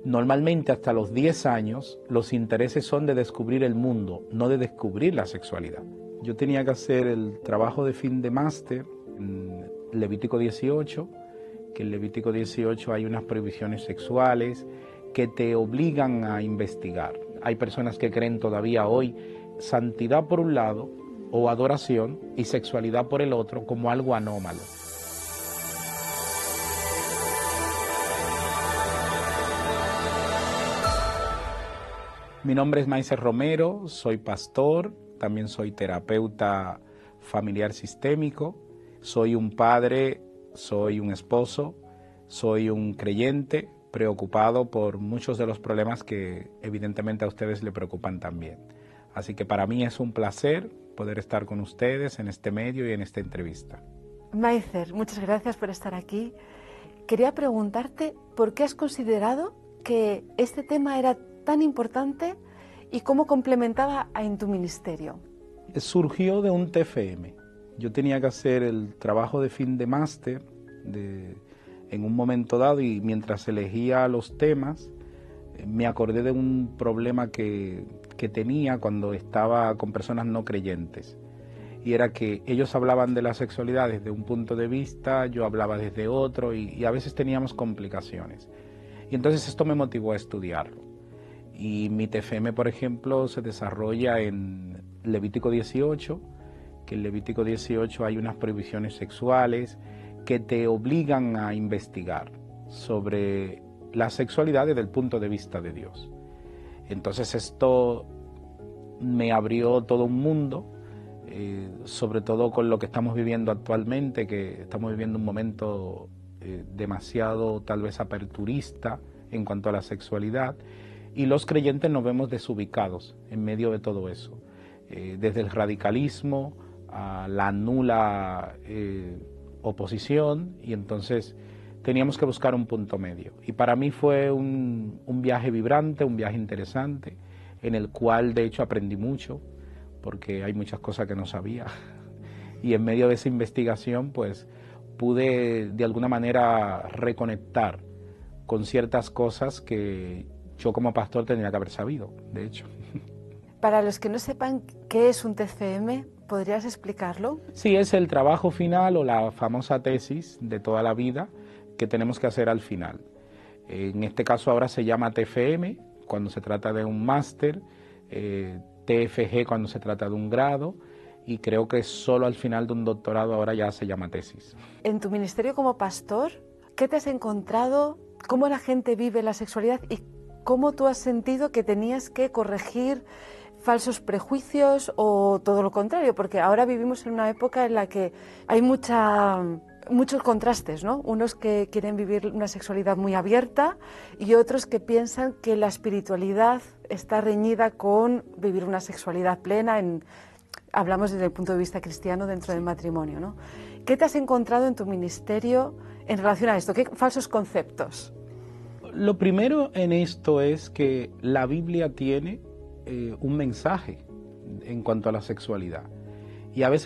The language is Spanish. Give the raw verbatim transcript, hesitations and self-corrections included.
Normalmente hasta los diez años los intereses son de descubrir el mundo, no de descubrir la sexualidad. Yo tenía que hacer el trabajo de fin de máster en Levítico dieciocho, que en Levítico dieciocho hay unas prohibiciones sexuales que te obligan a investigar. Hay personas que creen todavía hoy santidad por un lado o adoración y sexualidad por el otro como algo anómalo. Mi nombre es Maiser Romero, soy pastor, también soy terapeuta familiar sistémico, soy un padre, soy un esposo, soy un creyente preocupado por muchos de los problemas que evidentemente a ustedes le preocupan también. Así que para mí es un placer poder estar con ustedes en este medio y en esta entrevista. Maiser, muchas gracias por estar aquí. Quería preguntarte por qué has considerado que este tema era tan importante y cómo complementaba en tu ministerio. Surgió de un T F M. Yo tenía que hacer el trabajo de fin de máster de, en un momento dado, y mientras elegía los temas me acordé de un problema que, que tenía cuando estaba con personas no creyentes. Y era que ellos hablaban de la sexualidad desde un punto de vista, yo hablaba desde otro, y, y a veces teníamos complicaciones. Y entonces esto me motivó a estudiarlo. Y mi T F M, por ejemplo, se desarrolla en Levítico dieciocho, que en Levítico dieciocho hay unas prohibiciones sexuales que te obligan a investigar sobre la sexualidad desde el punto de vista de Dios. Entonces esto me abrió todo un mundo, eh, sobre todo con lo que estamos viviendo actualmente, que estamos viviendo un momento eh, demasiado tal vez aperturista en cuanto a la sexualidad, y los creyentes nos vemos desubicados en medio de todo eso, eh, desde el radicalismo a la nula eh, oposición, y entonces teníamos que buscar un punto medio. Y para mí fue un, un viaje vibrante, un viaje interesante, en el cual de hecho aprendí mucho, porque hay muchas cosas que no sabía. Y en medio de esa investigación pues pude de alguna manera reconectar con ciertas cosas que yo como pastor tenía que haber sabido, de hecho. Para los que no sepan qué es un T F M, ¿podrías explicarlo? Sí, es el trabajo final o la famosa tesis de toda la vida que tenemos que hacer al final. En este caso ahora se llama T F M cuando se trata de un máster, eh, T F G cuando se trata de un grado, y creo que solo al final de un doctorado ahora ya se llama tesis. En tu ministerio como pastor, ¿qué te has encontrado? ¿Cómo la gente vive la sexualidad y cómo tú has sentido que tenías que corregir falsos prejuicios o todo lo contrario? Porque ahora vivimos en una época en la que hay mucha, muchos contrastes, ¿no? Unos que quieren vivir una sexualidad muy abierta y otros que piensan que la espiritualidad está reñida con vivir una sexualidad plena, en, hablamos desde el punto de vista cristiano dentro del matrimonio, ¿no? ¿Qué te has encontrado en tu ministerio en relación a esto? ¿Qué falsos conceptos? Lo primero en esto es que la Biblia tiene eh, un mensaje en cuanto a la sexualidad, y a veces